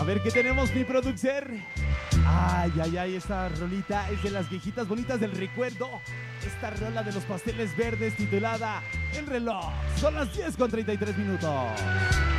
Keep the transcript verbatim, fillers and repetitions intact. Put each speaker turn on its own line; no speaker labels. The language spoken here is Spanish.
ver qué tenemos, mi producer. Ay, ay, ay, esta rolita es de las viejitas bonitas del recuerdo. Esta rola de los pasteles verdes titulada El reloj. Son las diez con treinta y tres minutos.